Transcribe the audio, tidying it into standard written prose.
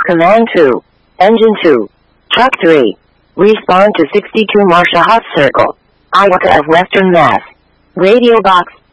Command 2. Engine 2. Truck 3. Respond to 62 Marcia Hut Circle, Iowa of Western Mass. Radio box.